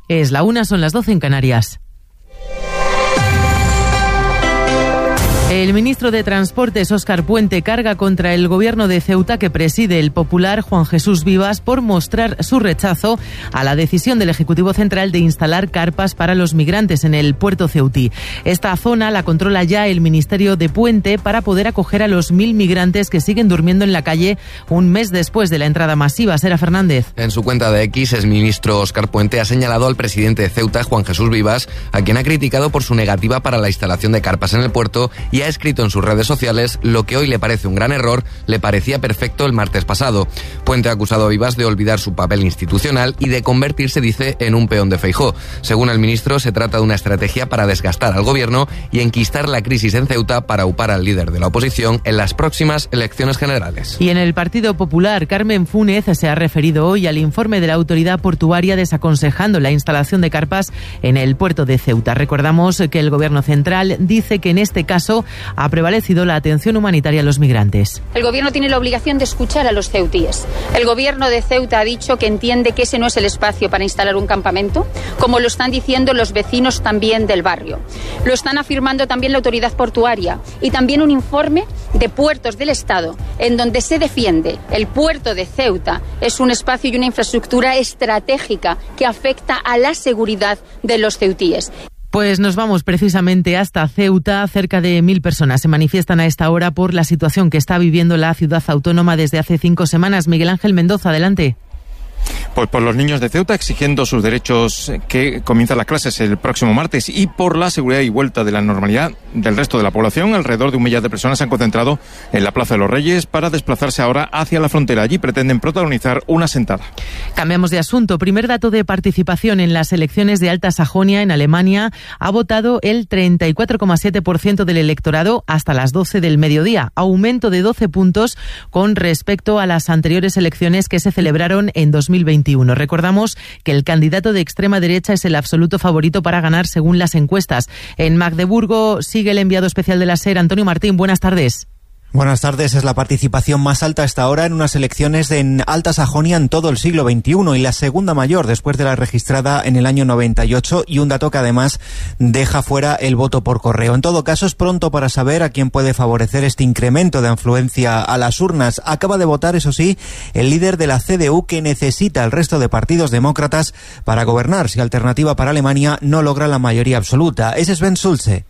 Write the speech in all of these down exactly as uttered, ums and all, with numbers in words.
Es la una, son las doce en Canarias. El ministro de Transportes, Óscar Puente, carga contra el gobierno de Ceuta que preside el popular Juan Jesús Vivas por mostrar su rechazo a la decisión del Ejecutivo Central de instalar carpas para los migrantes en el puerto ceutí. Esta zona la controla ya el Ministerio de Puente para poder acoger a los mil migrantes que siguen durmiendo en la calle un mes después de la entrada masiva. Sera Fernández. En su cuenta de X, el ministro Óscar Puente ha señalado al presidente de Ceuta, Juan Jesús Vivas, a quien ha criticado por su negativa para la instalación de carpas en el puerto, y ha escrito en sus redes sociales: lo que hoy le parece un gran error, le parecía perfecto el martes pasado. Puente ha acusado a Vivas de olvidar su papel institucional y de convertirse, dice, en un peón de Feijóo. Según el ministro, se trata de una estrategia para desgastar al gobierno y enquistar la crisis en Ceuta para upar al líder de la oposición en las próximas elecciones generales. Y en el Partido Popular, Carmen Fúnez se ha referido hoy al informe de la autoridad portuaria desaconsejando la instalación de carpas en el puerto de Ceuta. Recordamos que el gobierno central dice que en este caso ha prevalecido la atención humanitaria a los migrantes. El gobierno tiene la obligación de escuchar a los ceutíes. El gobierno de Ceuta ha dicho que entiende que ese no es el espacio para instalar un campamento, como lo están diciendo los vecinos también del barrio. Lo están afirmando también la autoridad portuaria y también un informe de Puertos del Estado en donde se defiende el puerto de Ceuta es un espacio y una infraestructura estratégica que afecta a la seguridad de los ceutíes. Pues nos vamos precisamente hasta Ceuta. Cerca de mil personas se manifiestan a esta hora por la situación que está viviendo la ciudad autónoma desde hace cinco semanas. Miguel Ángel Mendoza, adelante. Pues por los niños de Ceuta exigiendo sus derechos, que comienzan las clases el próximo martes, y por la seguridad y vuelta de la normalidad del resto de la población. Alrededor de un millar de personas se han concentrado en la Plaza de los Reyes para desplazarse ahora hacia la frontera. Allí pretenden protagonizar una sentada. Cambiamos de asunto. Primer dato de participación en las elecciones de Alta Sajonia en Alemania. Ha votado el treinta y cuatro coma siete por ciento del electorado hasta las doce del mediodía. Aumento de doce puntos con respecto a las anteriores elecciones que se celebraron en dos mil veintiuno. Recordamos que el candidato de extrema derecha es el absoluto favorito para ganar según las encuestas. En Magdeburgo sigue el enviado especial de la SER, Antonio Martín. Buenas tardes. Buenas tardes. Es la participación más alta hasta ahora en unas elecciones en Alta Sajonia en todo el siglo veintiuno y la segunda mayor después de la registrada en el año noventa y ocho, y un dato que además deja fuera el voto por correo. En todo caso, es pronto para saber a quién puede favorecer este incremento de afluencia a las urnas. Acaba de votar, eso sí, el líder de la C D U, que necesita el resto de partidos demócratas para gobernar si Alternativa para Alemania no logra la mayoría absoluta. Ese es Sven Schulze.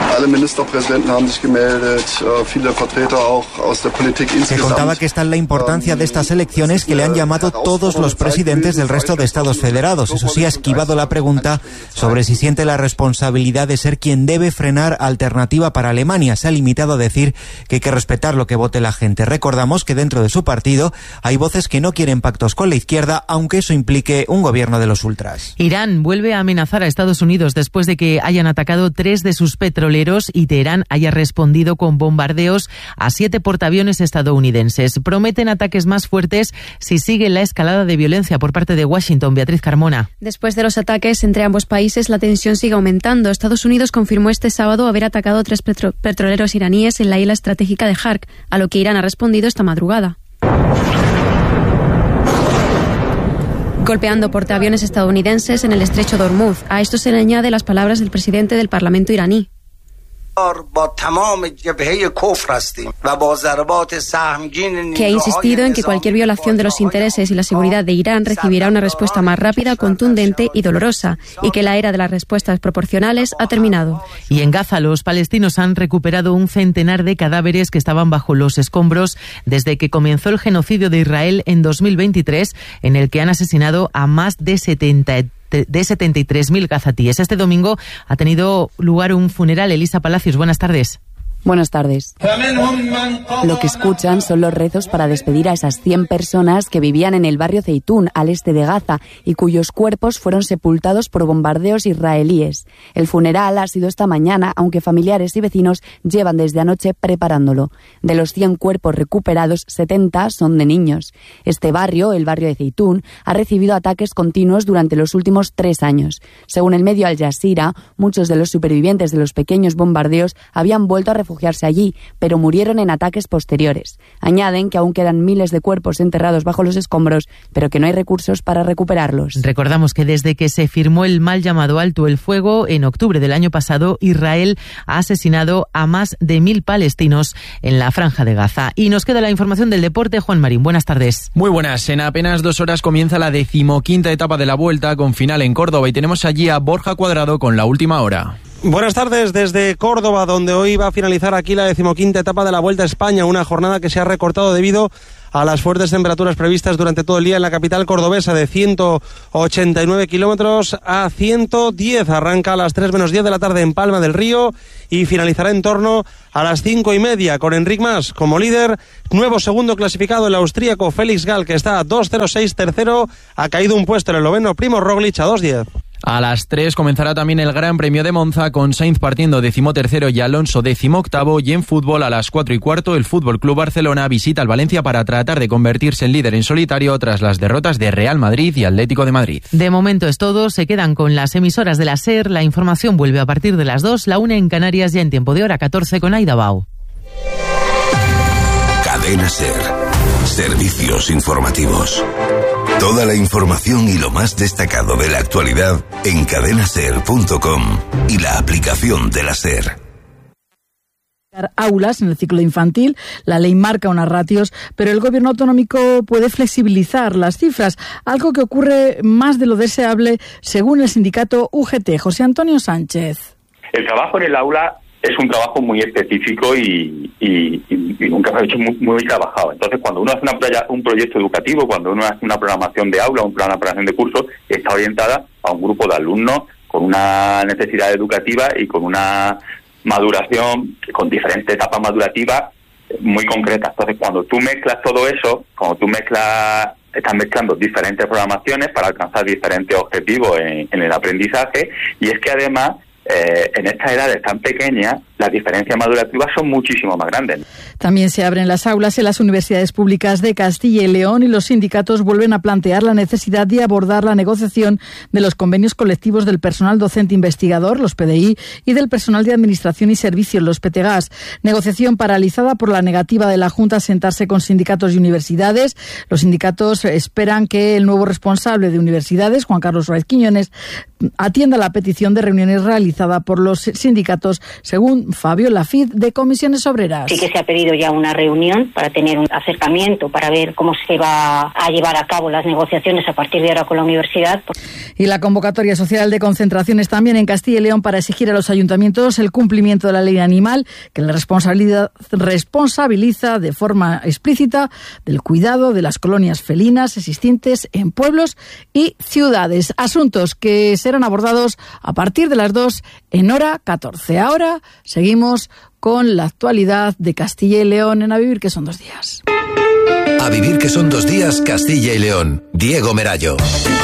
Se contaba que esta es la importancia de estas elecciones, que le han llamado todos los presidentes del resto de estados federados. Eso sí, ha esquivado la pregunta sobre si siente la responsabilidad de ser quien debe frenar Alternativa para Alemania. Se ha limitado a decir que hay que respetar lo que vote la gente. Recordamos que dentro de su partido hay voces que no quieren pactos con la izquierda, aunque eso implique un gobierno de los ultras. Irán vuelve a amenazar a Estados Unidos después de que hayan atacado tres de sus petroleros y Teherán haya respondido con bombardeos a siete portaaviones estadounidenses. Prometen ataques más fuertes si sigue la escalada de violencia por parte de Washington. Beatriz Carmona. Después de los ataques entre ambos países, la tensión sigue aumentando. Estados Unidos confirmó este sábado haber atacado tres petro- petroleros iraníes en la isla estratégica de Hark, a lo que Irán ha respondido esta madrugada. Golpeando portaaviones estadounidenses en el estrecho de Hormuz. A esto se le añade las palabras del presidente del Parlamento iraní. Que ha insistido en que cualquier violación de los intereses y la seguridad de Irán recibirá una respuesta más rápida, contundente y dolorosa, y que la era de las respuestas proporcionales ha terminado. Y en Gaza, los palestinos han recuperado un centenar de cadáveres que estaban bajo los escombros desde que comenzó el genocidio de Israel en dos mil veintitrés, en el que han asesinado a más de setenta de setenta y tres mil gazatíes. Este domingo ha tenido lugar un funeral. Elisa Palacios, buenas tardes. Buenas tardes. Lo que escuchan son los rezos para despedir a esas cien personas que vivían en el barrio Zeitún, al este de Gaza, y cuyos cuerpos fueron sepultados por bombardeos israelíes. El funeral ha sido esta mañana, aunque familiares y vecinos llevan desde anoche preparándolo. De los cien cuerpos recuperados, setenta son de niños. Este barrio, el barrio de Zeitún, ha recibido ataques continuos durante los últimos tres años. Según el medio Al Jazeera, muchos de los supervivientes de los pequeños bombardeos habían vuelto a refugiarse refugiarse allí, pero murieron en ataques posteriores. Añaden que aún quedan miles de cuerpos enterrados bajo los escombros, pero que no hay recursos para recuperarlos. Recordamos que desde que se firmó el mal llamado alto el fuego, en octubre del año pasado, Israel ha asesinado a más de mil palestinos en la Franja de Gaza. Y nos queda la información del deporte. Juan Marín, buenas tardes. Muy buenas. En apenas dos horas comienza la decimoquinta etapa de la Vuelta, con final en Córdoba, y tenemos allí a Borja Cuadrado con la última hora. Buenas tardes desde Córdoba, donde hoy va a finalizar aquí la decimoquinta etapa de la Vuelta a España, una jornada que se ha recortado debido a las fuertes temperaturas previstas durante todo el día en la capital cordobesa, de ciento ochenta y nueve kilómetros a ciento diez. Arranca a las tres menos diez de la tarde en Palma del Río y finalizará en torno a las cinco y media, con Enric Mas como líder. Nuevo segundo clasificado, el austríaco Félix Gall, que está a dos cero seis. Tercero, ha caído un puesto el esloveno Primo Roglic a dos diez. A las tres comenzará también el Gran Premio de Monza, con Sainz partiendo decimotercero y Alonso decimoctavo, y en fútbol a las cuatro y cuarto el Fútbol Club Barcelona visita al Valencia para tratar de convertirse en líder en solitario tras las derrotas de Real Madrid y Atlético de Madrid. De momento es todo, se quedan con las emisoras de la SER, la información vuelve a partir de las dos, la una en Canarias, ya en tiempo de hora catorce con Aida Bao. Cadena SER, servicios informativos. Toda la información y lo más destacado de la actualidad en cadena ser punto com y la aplicación de la SER. Aulas en el ciclo infantil, la ley marca unas ratios, pero el gobierno autonómico puede flexibilizar las cifras, algo que ocurre más de lo deseable según el sindicato U G T. José Antonio Sánchez. El trabajo en el aula es un trabajo muy específico y, y, y, y nunca se ha hecho muy, muy trabajado. Entonces, cuando uno hace una, un proyecto educativo, cuando uno hace una programación de aula, un plan de programación de cursos, está orientada a un grupo de alumnos con una necesidad educativa y con una maduración, con diferentes etapas madurativas muy concretas. Entonces, cuando tú mezclas todo eso, cuando tú mezclas, estás mezclando diferentes programaciones para alcanzar diferentes objetivos en, en el aprendizaje, y es que además, Eh, en estas edades tan pequeñas, las diferencias madurativas son muchísimo más grandes. También se abren las aulas en las universidades públicas de Castilla y León, y los sindicatos vuelven a plantear la necesidad de abordar la negociación de los convenios colectivos del personal docente investigador, los P D I, y del personal de administración y servicios, los P T G A S. Negociación paralizada por la negativa de la Junta a sentarse con sindicatos y universidades. Los sindicatos esperan que el nuevo responsable de universidades, Juan Carlos Ruiz Quiñones, atienda la petición de reuniones realizada por los sindicatos, según Fabio Lafid, de Comisiones Obreras. Sí que se ha pedido ya una reunión para tener un acercamiento, para ver cómo se va a llevar a cabo las negociaciones a partir de ahora con la universidad. Y la convocatoria social de concentraciones también en Castilla y León para exigir a los ayuntamientos el cumplimiento de la ley animal, que la responsabilidad responsabiliza de forma explícita del cuidado de las colonias felinas existentes en pueblos y ciudades. Asuntos que serán abordados a partir de las dos en hora catorce. Ahora seguimos con la actualidad de Castilla y León en A Vivir que son dos días. A Vivir que son dos días, Castilla y León. Diego Merallo.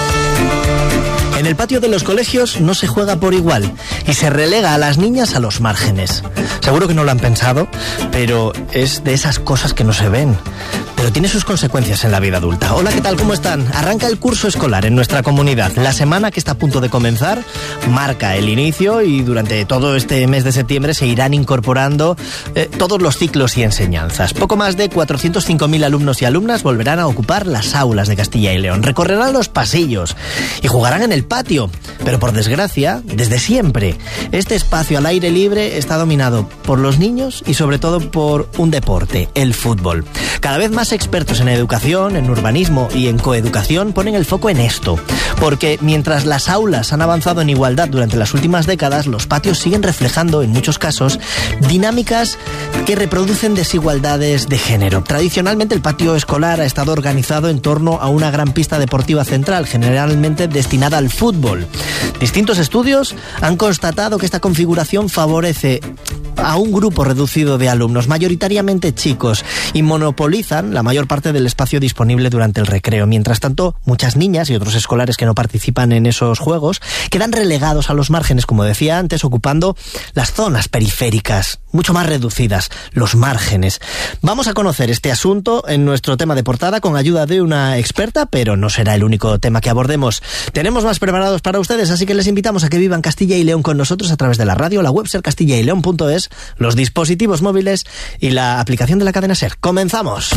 En el patio de los colegios no se juega por igual y se relega a las niñas a los márgenes. Seguro que no lo han pensado, pero es de esas cosas que no se ven. Pero tiene sus consecuencias en la vida adulta. Hola, ¿qué tal? ¿Cómo están? Arranca el curso escolar en nuestra comunidad. La semana que está a punto de comenzar marca el inicio y durante todo este mes de septiembre se irán incorporando eh, todos los ciclos y enseñanzas. Poco más de cuatrocientos cinco mil alumnos y alumnas volverán a ocupar las aulas de Castilla y León. Recorrerán los pasillos y jugarán en el patio. Pero por desgracia, desde siempre, este espacio al aire libre está dominado por los niños y sobre todo por un deporte, el fútbol. Cada vez más expertos en educación, en urbanismo y en coeducación ponen el foco en esto, porque mientras las aulas han avanzado en igualdad durante las últimas décadas, los patios siguen reflejando, en muchos casos, dinámicas que reproducen desigualdades de género. Tradicionalmente, el patio escolar ha estado organizado en torno a una gran pista deportiva central, generalmente destinada al fútbol. Distintos estudios han constatado que esta configuración favorece a un grupo reducido de alumnos, mayoritariamente chicos, y monopolizan la mayor parte del espacio disponible durante el recreo. Mientras tanto, muchas niñas y otros escolares que no participan en esos juegos quedan relegados a los márgenes, como decía antes, ocupando las zonas periféricas, mucho más reducidas, los márgenes. Vamos a conocer este asunto en nuestro tema de portada con ayuda de una experta, pero no será el único tema que abordemos. Tenemos más preparados para ustedes, así que les invitamos a que vivan Castilla y León con nosotros a través de la radio, la web ser castilla y león punto es ordenadores, los dispositivos móviles y la aplicación de la cadena SER. ¡Comenzamos!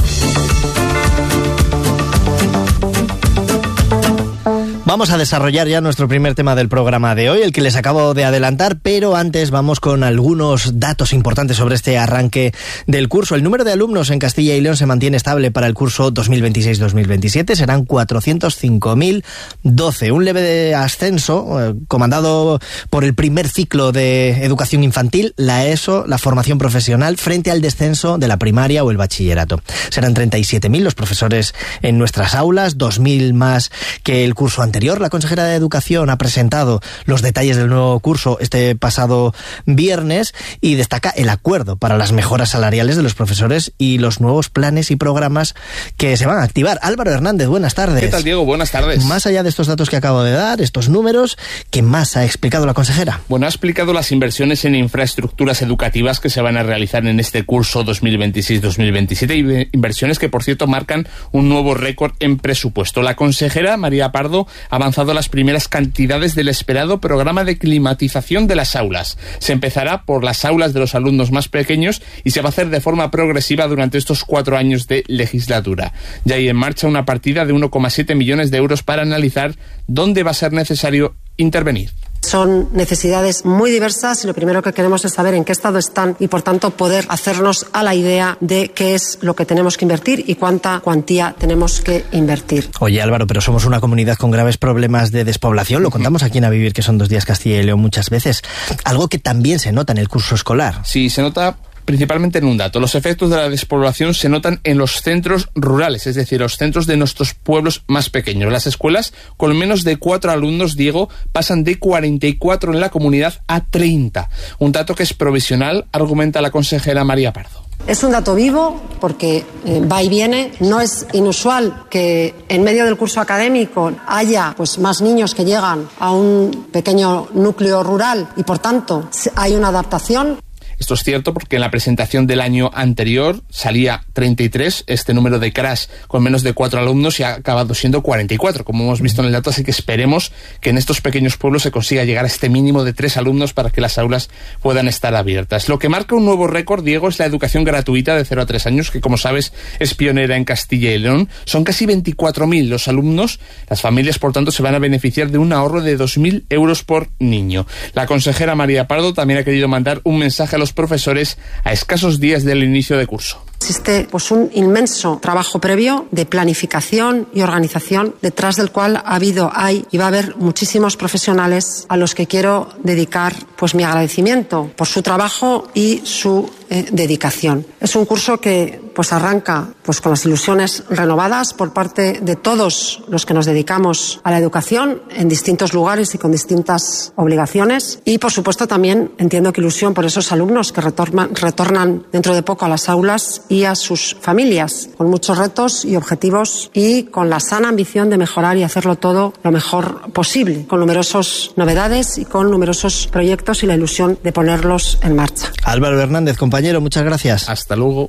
Vamos a desarrollar ya nuestro primer tema del programa de hoy, el que les acabo de adelantar, pero antes vamos con algunos datos importantes sobre este arranque del curso. El número de alumnos en Castilla y León se mantiene estable para el curso dos mil veintiséis dos mil veintisiete, serán cuatrocientos cinco mil doce, un leve ascenso eh, comandado por el primer ciclo de educación infantil, la ESO, la formación profesional, frente al descenso de la primaria o el bachillerato. Serán treinta y siete mil los profesores en nuestras aulas, dos mil más que el curso anterior. La consejera de Educación ha presentado los detalles del nuevo curso este pasado viernes y destaca el acuerdo para las mejoras salariales de los profesores y los nuevos planes y programas que se van a activar. Álvaro Hernández, buenas tardes. ¿Qué tal, Diego? Buenas tardes. Más allá de estos datos que acabo de dar, estos números, ¿qué más ha explicado la consejera? Bueno, ha explicado las inversiones en infraestructuras educativas que se van a realizar en este curso dos mil veintiséis dos mil veintisiete, y inversiones que, por cierto, marcan un nuevo récord en presupuesto. La consejera, María Pardo, ha avanzado las primeras cantidades del esperado programa de climatización de las aulas. Se empezará por las aulas de los alumnos más pequeños y se va a hacer de forma progresiva durante estos cuatro años de legislatura. Ya hay en marcha una partida de uno coma siete millones de euros para analizar dónde va a ser necesario intervenir. Son necesidades muy diversas y lo primero que queremos es saber en qué estado están y, por tanto, poder hacernos a la idea de qué es lo que tenemos que invertir y cuánta cuantía tenemos que invertir. Oye, Álvaro, pero somos una comunidad con graves problemas de despoblación. Lo contamos aquí en A Vivir, que son dos días Castilla y León muchas veces. Algo que también se nota en el curso escolar. Sí, se nota principalmente en un dato. Los efectos de la despoblación se notan en los centros rurales, es decir, los centros de nuestros pueblos más pequeños. Las escuelas con menos de cuatro alumnos, Diego, pasan de cuarenta y cuatro en la comunidad a treinta. Un dato que es provisional, argumenta la consejera María Pardo. Es un dato vivo porque eh, va y viene. No es inusual que en medio del curso académico haya pues más niños que llegan a un pequeño núcleo rural y, por tanto, hay una adaptación. Esto es cierto porque en la presentación del año anterior salía treinta y tres, este número de crash con menos de cuatro alumnos, y ha acabado siendo cuarenta y cuatro, como hemos visto en el dato, así que esperemos que en estos pequeños pueblos se consiga llegar a este mínimo de tres alumnos para que las aulas puedan estar abiertas. Lo que marca un nuevo récord, Diego, es la educación gratuita de cero a tres años, que, como sabes, es pionera en Castilla y León. Son casi veinticuatro mil los alumnos. Las familias, por tanto, se van a beneficiar de un ahorro de dos mil euros por niño. La consejera María Pardo también ha querido mandar un mensaje a los profesores a escasos días del inicio de curso. Existe pues un inmenso trabajo previo de planificación y organización, detrás del cual ha habido, hay y va a haber muchísimos profesionales a los que quiero dedicar pues mi agradecimiento por su trabajo y su eh, dedicación. Es un curso que pues arranca pues con las ilusiones renovadas por parte de todos los que nos dedicamos a la educación en distintos lugares y con distintas obligaciones, y por supuesto también entiendo que ilusión por esos alumnos que retornan, retornan dentro de poco a las aulas y a sus familias, con muchos retos y objetivos y con la sana ambición de mejorar y hacerlo todo lo mejor posible, con numerosas novedades y con numerosos proyectos y la ilusión de ponerlos en marcha. Álvaro Hernández, compañero, muchas gracias. Hasta luego.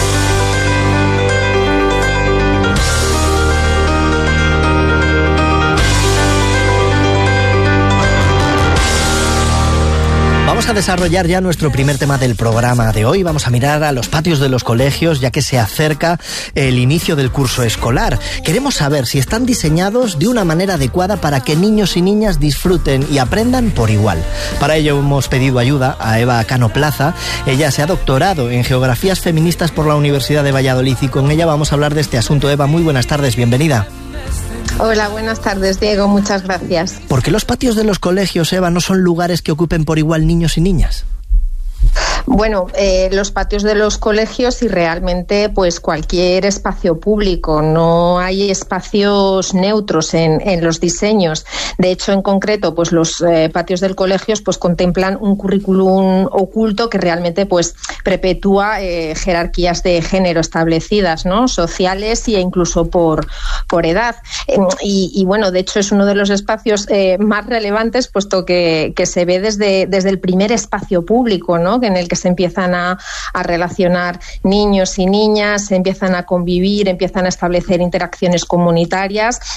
Vamos a desarrollar ya nuestro primer tema del programa de hoy. Vamos a mirar a los patios de los colegios, ya que se acerca el inicio del curso escolar. Queremos saber si están diseñados de una manera adecuada para que niños y niñas disfruten y aprendan por igual. Para ello hemos pedido ayuda a Eva Cano Plaza. Ella se ha doctorado en Geografías Feministas por la Universidad de Valladolid y con ella vamos a hablar de este asunto. Eva, muy buenas tardes, bienvenida. Hola, buenas tardes, Diego, muchas gracias. ¿Por qué los patios de los colegios, Eva, no son lugares que ocupen por igual niños y niñas? Bueno, eh, los patios de los colegios y realmente pues cualquier espacio público, no hay espacios neutros en, en los diseños. De hecho, en concreto, pues los eh, patios del colegio pues contemplan un currículum oculto que realmente pues perpetúa eh, jerarquías de género establecidas, ¿no? Sociales e incluso por, por edad. Eh, y, y bueno, de hecho es uno de los espacios eh, más relevantes, puesto que, que se ve desde, desde el primer espacio público, ¿no? En el que se empiezan a, a relacionar niños y niñas, se empiezan a convivir, empiezan a establecer interacciones comunitarias.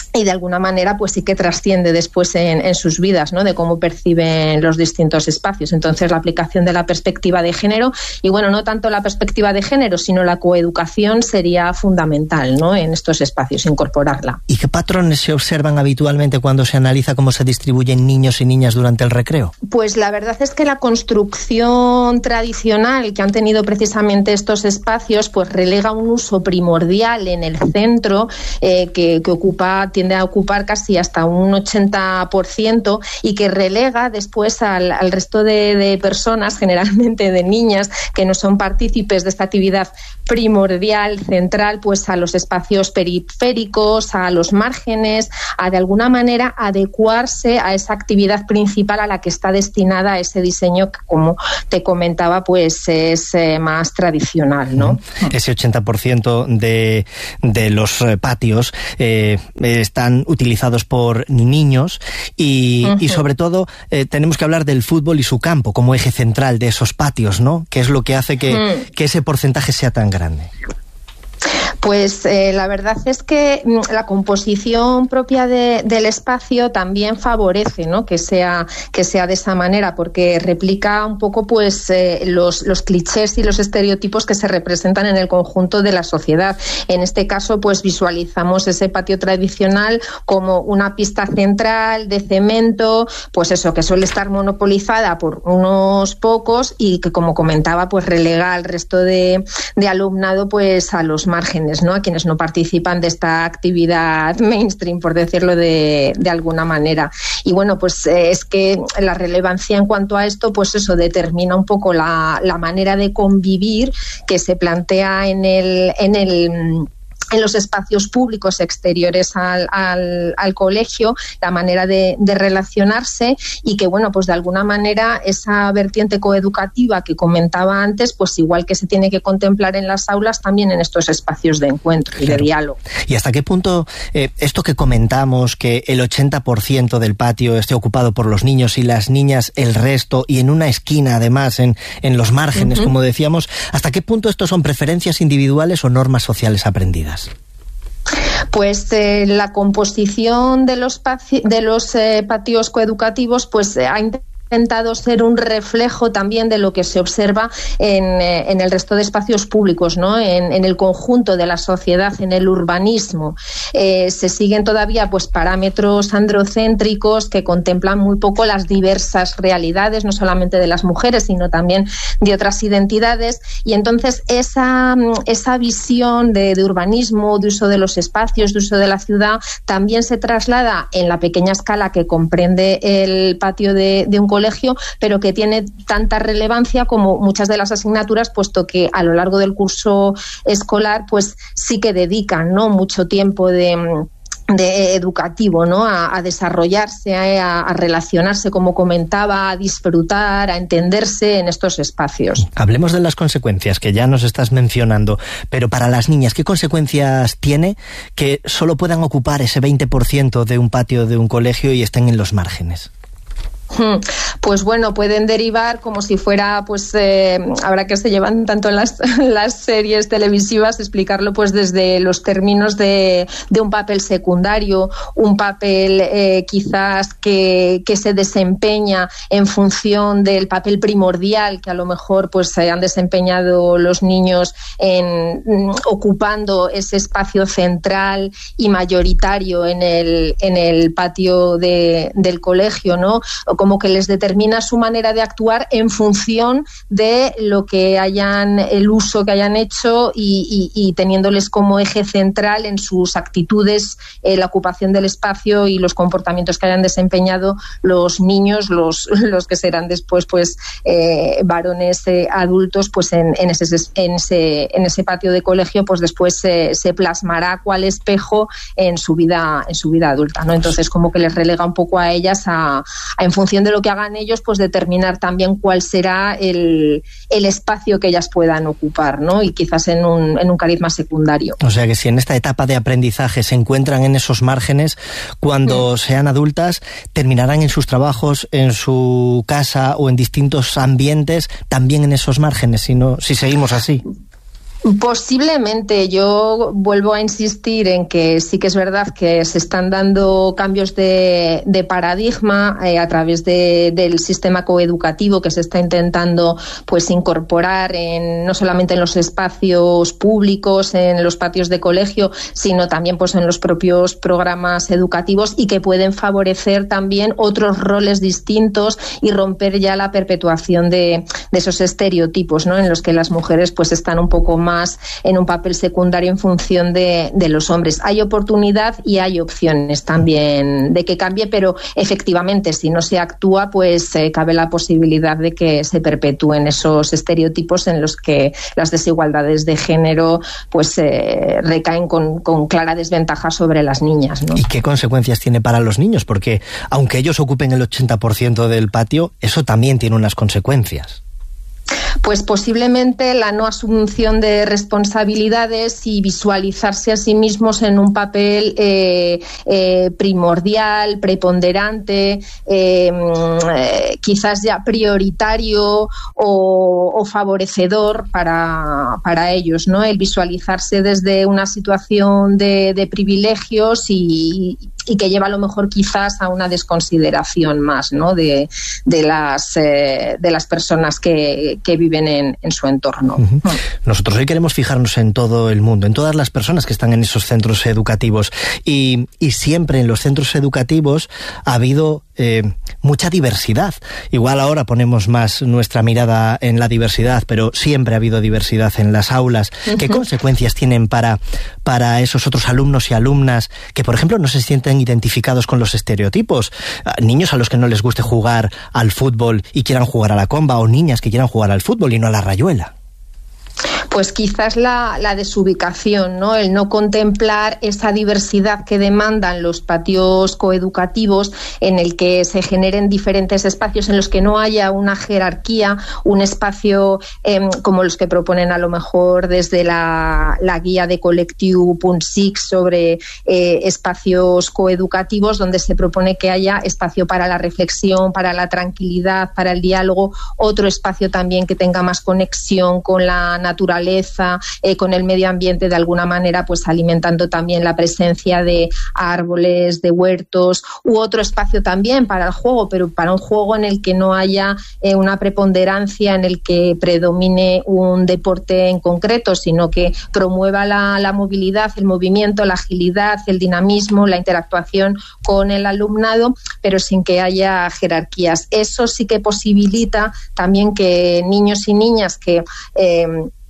y de alguna manera pues sí que trasciende después en, en sus vidas, ¿no? De cómo perciben los distintos espacios. Entonces la aplicación de la perspectiva de género, y bueno, no tanto la perspectiva de género, sino la coeducación sería fundamental, ¿no? En estos espacios, incorporarla. ¿Y qué patrones se observan habitualmente cuando se analiza cómo se distribuyen niños y niñas durante el recreo? Pues la verdad es que la construcción tradicional que han tenido precisamente estos espacios pues relega un uso primordial en el centro eh, que, que ocupa tiende a ocupar casi hasta un ochenta por ciento y que relega después al, al resto de, de personas, generalmente de niñas, que no son partícipes de esta actividad primordial, central, pues a los espacios periféricos, a los márgenes, a de alguna manera adecuarse a esa actividad principal a la que está destinada ese diseño que, como te comentaba, pues es eh, más tradicional, ¿no? Ese ochenta por ciento de, de los patios eh, están utilizados por niños y, uh-huh. y sobre todo eh, tenemos que hablar del fútbol y su campo como eje central de esos patios, ¿no? Que es lo que hace que, uh-huh. que ese porcentaje sea tan grande. Pues eh, la verdad es que la composición propia de, del espacio también favorece, ¿no? que sea que sea de esa manera, porque replica un poco pues eh, los, los clichés y los estereotipos que se representan en el conjunto de la sociedad. En este caso pues visualizamos ese patio tradicional como una pista central de cemento, pues eso, que suele estar monopolizada por unos pocos y que, como comentaba, pues relega al resto de, de alumnado pues a los márgenes, ¿no? A quienes no participan de esta actividad mainstream, por decirlo de, de alguna manera. Y bueno, pues eh, es que la relevancia en cuanto a esto, pues eso determina un poco la, la manera de convivir que se plantea en el, en el en los espacios públicos exteriores al, al, al colegio, la manera de, de relacionarse, y que, bueno, pues de alguna manera esa vertiente coeducativa que comentaba antes, pues igual que se tiene que contemplar en las aulas, también en estos espacios de encuentro y claro. de diálogo. ¿Y hasta qué punto eh, esto que comentamos, que el ochenta por ciento del patio esté ocupado por los niños y las niñas el resto, y en una esquina además, en, en los márgenes, uh-huh. como decíamos, hasta qué punto esto son preferencias individuales o normas sociales aprendidas? Pues eh, la composición de los, paci- de los eh, patios coeducativos pues eh, ha intentado ser un reflejo también de lo que se observa en, eh, en el resto de espacios públicos, ¿no? En, en el conjunto de la sociedad, en el urbanismo. Eh, se siguen todavía pues parámetros androcéntricos que contemplan muy poco las diversas realidades, no solamente de las mujeres, sino también de otras identidades, y entonces esa, esa visión de, de urbanismo, de uso de los espacios, de uso de la ciudad, también se traslada en la pequeña escala que comprende el patio de, de un colegio, pero que tiene tanta relevancia como muchas de las asignaturas, puesto que a lo largo del curso escolar pues sí que dedican, ¿no? mucho tiempo de de educativo, ¿no? A, a desarrollarse, a, a relacionarse, como comentaba, a disfrutar, a entenderse en estos espacios. Hablemos de las consecuencias que ya nos estás mencionando, pero para las niñas, ¿qué consecuencias tiene que solo puedan ocupar ese veinte por ciento de un patio de un colegio y estén en los márgenes? Pues bueno, pueden derivar como si fuera, pues eh, ahora que se llevan tanto en las, las series televisivas, explicarlo pues desde los términos de, de un papel secundario, un papel eh, quizás que, que se desempeña en función del papel primordial que a lo mejor pues se han desempeñado los niños en ocupando ese espacio central y mayoritario en el, en el patio de, del colegio, ¿no? Como que les determina su manera de actuar en función de lo que hayan, el uso que hayan hecho y, y, y teniéndoles como eje central en sus actitudes eh, la ocupación del espacio y los comportamientos que hayan desempeñado los niños, los, los que serán después pues eh, varones eh, adultos, pues en, en, ese, en, ese, en ese patio de colegio pues después eh, se plasmará cuál espejo en su vida, en su vida adulta, ¿no? Entonces como que les relega un poco a ellas a, a en función de lo que hagan ellos, pues determinar también cuál será el, el espacio que ellas puedan ocupar, ¿no? Y quizás en un, en un cariz más secundario. O sea que si en esta etapa de aprendizaje se encuentran en esos márgenes, cuando mm. sean adultas, terminarán en sus trabajos, en su casa o en distintos ambientes, también en esos márgenes, si, no, si seguimos así. Posiblemente. Yo vuelvo a insistir en que sí que es verdad que se están dando cambios de, de paradigma eh, a través de, del sistema coeducativo que se está intentando pues incorporar en, no solamente en los espacios públicos, en los patios de colegio, sino también pues en los propios programas educativos, y que pueden favorecer también otros roles distintos y romper ya la perpetuación de, de esos estereotipos, ¿no?, en los que las mujeres pues están un poco más más en un papel secundario en función de, de los hombres. Hay oportunidad y hay opciones también de que cambie, pero efectivamente si no se actúa pues eh, cabe la posibilidad de que se perpetúen esos estereotipos en los que las desigualdades de género pues eh, recaen con, con clara desventaja sobre las niñas, ¿no? ¿Y qué consecuencias tiene para los niños? Porque aunque ellos ocupen el ochenta por ciento del patio, eso también tiene unas consecuencias. Pues posiblemente la no asunción de responsabilidades y visualizarse a sí mismos en un papel eh, eh, primordial, preponderante, eh, eh, quizás ya prioritario o, o favorecedor para, para ellos, ¿no? El visualizarse desde una situación de, de privilegios y, y que lleva a lo mejor quizás a una desconsideración más, ¿no?, de, de las eh, de las personas que, que viven en, en su entorno. Uh-huh. Nosotros hoy queremos fijarnos en todo el mundo, en todas las personas que están en esos centros educativos, y, y siempre en los centros educativos ha habido eh, mucha diversidad. Igual ahora ponemos más nuestra mirada en la diversidad, pero siempre ha habido diversidad en las aulas. Uh-huh. ¿Qué consecuencias tienen para, para esos otros alumnos y alumnas que, por ejemplo, no se sienten identificados con los estereotipos? Niños a los que no les guste jugar al fútbol y quieran jugar a la comba, o niñas que quieran jugar al fútbol y no a la rayuela. Pues quizás la, la desubicación, ¿no? El no contemplar esa diversidad que demandan los patios coeducativos, en el que se generen diferentes espacios en los que no haya una jerarquía, un espacio eh, como los que proponen a lo mejor desde la, la guía de Collectiu punt six sobre eh, espacios coeducativos, donde se propone que haya espacio para la reflexión, para la tranquilidad, para el diálogo, otro espacio también que tenga más conexión con la naturaleza, eh, con el medio ambiente, de alguna manera pues alimentando también la presencia de árboles, de huertos, u otro espacio también para el juego, pero para un juego en el que no haya eh, una preponderancia, en el que predomine un deporte en concreto, sino que promueva la, la movilidad, el movimiento, la agilidad, el dinamismo, la interactuación con el alumnado, pero sin que haya jerarquías. Eso sí que posibilita también que niños y niñas que eh,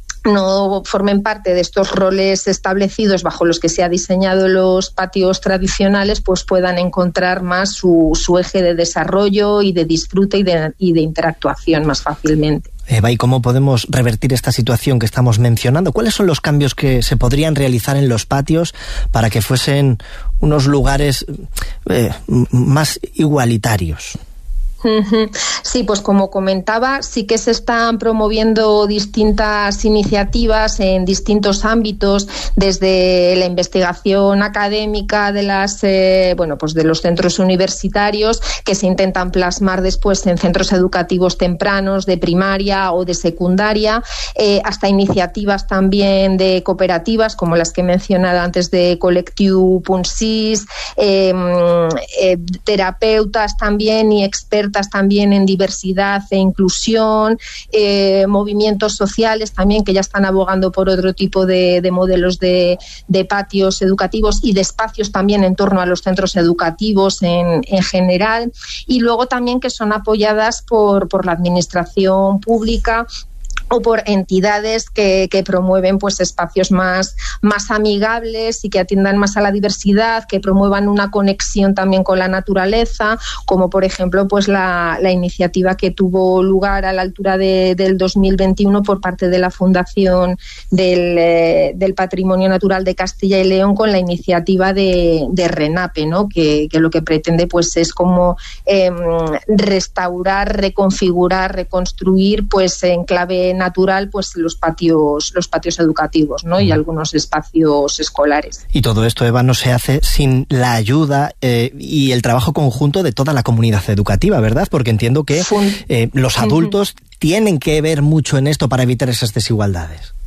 no formen parte de estos roles establecidos bajo los que se ha diseñado los patios tradicionales, pues puedan encontrar más su, su eje de desarrollo y de disfrute y de, y de interactuación más fácilmente. Eva, ¿y cómo podemos revertir esta situación que estamos mencionando? ¿Cuáles son los cambios que se podrían realizar en los patios para que fuesen unos lugares eh, más igualitarios? Sí, pues como comentaba, sí que se están promoviendo distintas iniciativas en distintos ámbitos, desde la investigación académica de las eh, bueno, pues de los centros universitarios, que se intentan plasmar después en centros educativos tempranos de primaria o de secundaria, eh, hasta iniciativas también de cooperativas como las que he mencionado antes de Collectiu punt six, eh, eh, terapeutas también y expertos también en diversidad e inclusión, eh, movimientos sociales también que ya están abogando por otro tipo de, de modelos de, de patios educativos y de espacios también en torno a los centros educativos en, en general, y luego también que son apoyadas por, por la administración pública o por entidades que, que promueven pues espacios más, más amigables y que atiendan más a la diversidad, que promuevan una conexión también con la naturaleza, como por ejemplo pues la, la iniciativa que tuvo lugar a la altura de, del dos mil veintiuno por parte de la Fundación del, eh, del Patrimonio Natural de Castilla y León, con la iniciativa de, de RENAPE, ¿no? que, que lo que pretende pues es como eh, restaurar, reconfigurar, reconstruir pues en clave natural pues los patios los patios educativos, ¿no? Y algunos espacios escolares. Y todo esto, Eva, no se hace sin la ayuda eh, y el trabajo conjunto de toda la comunidad educativa, ¿verdad? Porque entiendo que eh, los adultos uh-huh. tienen que ver mucho en esto para evitar esas desigualdades.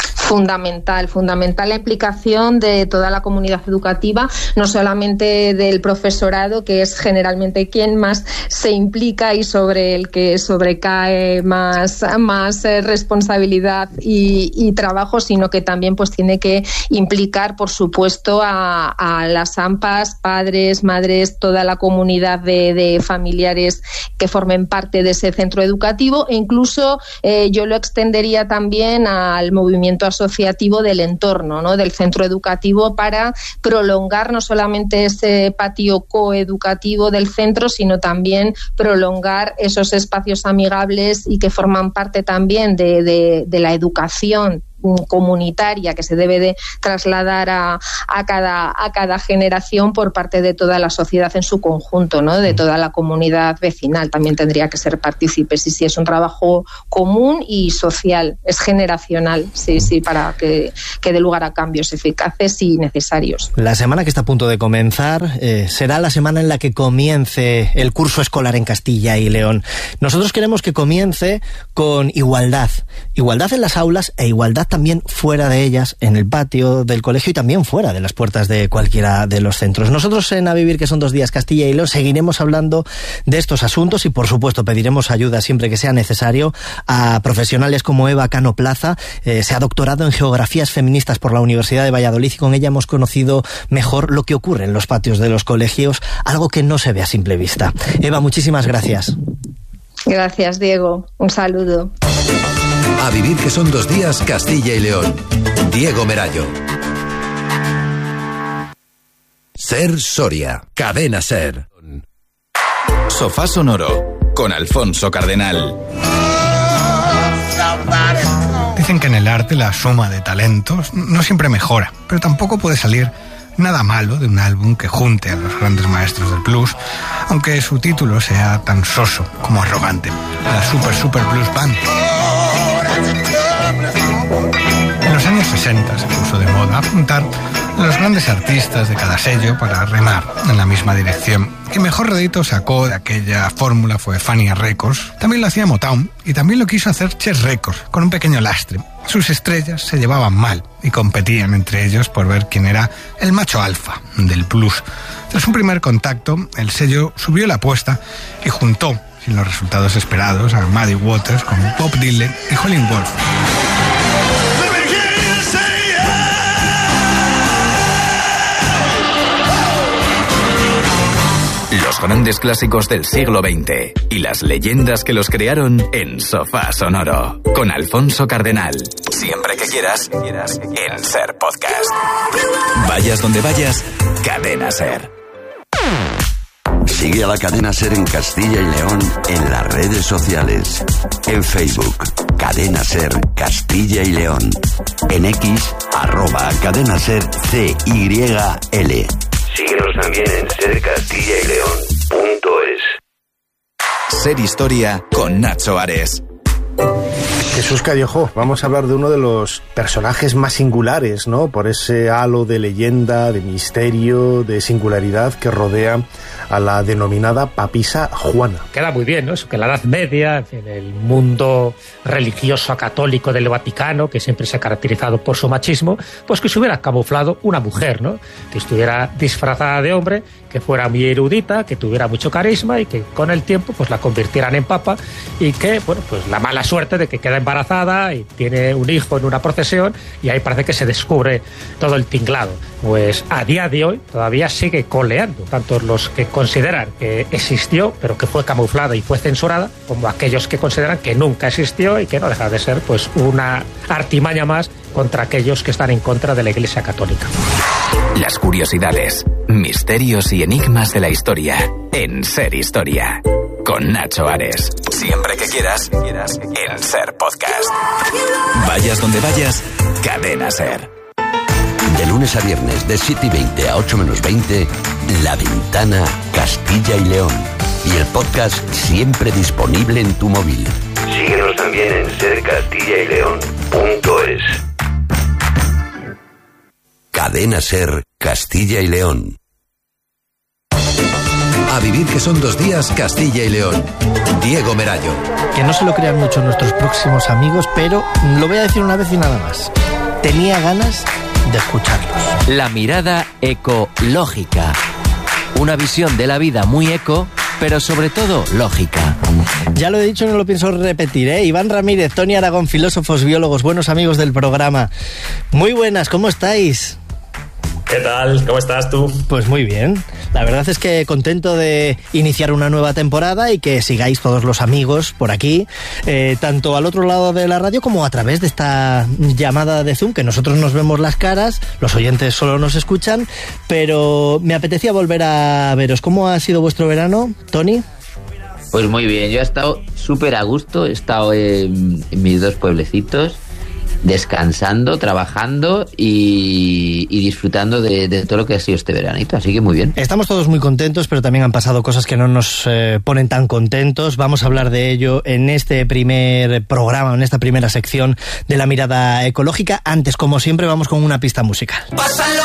Fundamental, fundamental la implicación de toda la comunidad educativa, no solamente del profesorado, que es generalmente quien más se implica y sobre el que sobrecae más, más responsabilidad y, y trabajo, sino que también pues tiene que implicar, por supuesto, a, a las AMPAs, padres, madres, toda la comunidad de, de familiares que formen parte de ese centro educativo, e incluso eh, yo lo extendería también al movimiento asociativo del entorno, ¿no?, del centro educativo, para prolongar no solamente ese patio coeducativo del centro, sino también prolongar esos espacios amigables y que forman parte también de, de, de la educación comunitaria que se debe de trasladar a, a cada a cada generación por parte de toda la sociedad en su conjunto, ¿no?, de toda la comunidad vecinal. También tendría que ser partícipes, y sí, es un trabajo común y social, es generacional, sí, sí, para que, que dé lugar a cambios eficaces y necesarios. La semana que está a punto de comenzar eh, será la semana en la que comience el curso escolar en Castilla y León. Nosotros queremos que comience con igualdad, igualdad en las aulas e igualdad también fuera de ellas, en el patio del colegio y también fuera de las puertas de cualquiera de los centros. Nosotros en A Vivir, que son dos días Castilla y León, seguiremos hablando de estos asuntos y, por supuesto, pediremos ayuda siempre que sea necesario a profesionales como Eva Cano Plaza. Eh, se ha doctorado en Geografías Feministas por la Universidad de Valladolid y con ella hemos conocido mejor lo que ocurre en los patios de los colegios, algo que no se ve a simple vista. Eva, muchísimas gracias. Gracias, Diego. Un saludo. A Vivir, que son dos días Castilla y León. Diego Merayo. Ser Soria. Cadena Ser. Sofá Sonoro con Alfonso Cardenal. Dicen que en el arte la suma de talentos no siempre mejora, pero tampoco puede salir nada malo de un álbum que junte a los grandes maestros del blues, aunque su título sea tan soso como arrogante. La Super Super Blues Band. En los años sesenta se puso de moda juntar a los grandes artistas de cada sello para remar en la misma dirección. Quien mejor rédito sacó de aquella fórmula fue Fania Records. También lo hacía Motown y también lo quiso hacer Chess Records, con un pequeño lastre. Sus estrellas se llevaban mal y competían entre ellos por ver quién era el macho alfa del blues. Tras un primer contacto, el sello subió la apuesta y juntó, sin los resultados esperados, a Muddy Waters con Bob Dylan y Howlin' Wolf. Los grandes clásicos del siglo veinte y las leyendas que los crearon en Sofá Sonoro con Alfonso Cardenal. Siempre que quieras, en Ser Podcast. Vayas donde vayas, Cadena Ser. Sigue a la Cadena Ser en Castilla y León en las redes sociales. En Facebook, Cadena Ser Castilla y León. En X, arroba Cadena Ser C Y L. Síguenos también en ser castilla y león punto es. Ser Historia con Nacho Ares. Jesús Callejo, vamos a hablar de uno de los personajes más singulares, ¿no?, por ese halo de leyenda, de misterio, de singularidad que rodea a la denominada papisa Juana. Queda muy bien, ¿no? Eso que en la Edad Media, en fin, el mundo religioso católico del Vaticano, que siempre se ha caracterizado por su machismo, pues que se hubiera camuflado una mujer, ¿no?, que estuviera disfrazada de hombre, que fuera muy erudita, que tuviera mucho carisma y que con el tiempo pues la convirtieran en papa, y que, bueno, pues la mala suerte de que queda embarazada y tiene un hijo en una procesión y ahí parece que se descubre todo el tinglado. Pues a día de hoy todavía sigue coleando, tanto los que consideran que existió pero que fue camuflada y fue censurada, como aquellos que consideran que nunca existió y que no deja de ser pues una artimaña más contra aquellos que están en contra de la Iglesia Católica. Las curiosidades, misterios y enigmas de la historia en Ser Historia con Nacho Ares. Siempre que quieras, en Ser Podcast. Vayas donde vayas, Cadena Ser. De lunes a viernes, de siete y veinte a ocho menos veinte, La Ventana Castilla y León. Y el podcast siempre disponible en tu móvil. Síguenos también en ser castilla y león punto es. Cadena Ser Castilla y León. A Vivir, que son dos días Castilla y León. Diego Merayo. Que no se lo crean mucho nuestros próximos amigos, pero lo voy a decir una vez y nada más. tenía ganas de escucharlos. La mirada ecológica. Una visión de la vida muy eco, pero sobre todo lógica. Ya lo he dicho, no lo pienso repetir, ¿eh? Iván Ramírez, Tony Aragón, filósofos, biólogos, buenos amigos del programa. Muy buenas, ¿cómo estáis? ¿Qué tal? ¿Cómo estás tú? Pues muy bien. La verdad es que contento de iniciar una nueva temporada y que sigáis todos los amigos por aquí, eh, tanto al otro lado de la radio como a través de esta llamada de Zoom, que nosotros nos vemos las caras, los oyentes solo nos escuchan, pero me apetecía volver a veros. ¿Cómo ha sido vuestro verano, Tony? Pues muy bien, yo he estado súper a gusto, he estado en, en mis dos pueblecitos, descansando, trabajando y, y disfrutando de, de todo lo que ha sido este veranito, así que muy bien. Estamos todos muy contentos, pero también han pasado cosas que no nos eh, ponen tan contentos. Vamos a hablar de ello en este primer programa, en esta primera sección de La Mirada Ecológica. Antes, como siempre, vamos con una pista musical. ¡Pásalo!